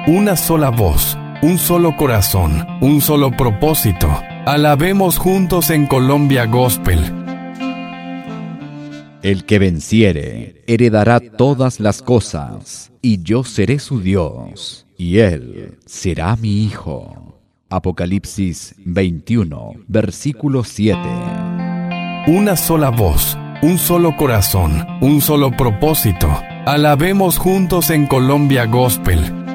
una sola voz, un solo corazón, un solo propósito. Alabemos juntos en Colombia Gospel. El que venciere heredará todas las cosas, y yo seré su Dios, y él será mi hijo. Apocalipsis 21, versículo 7. Una sola voz, un solo corazón, un solo propósito. Alabemos juntos en Colombia Gospel.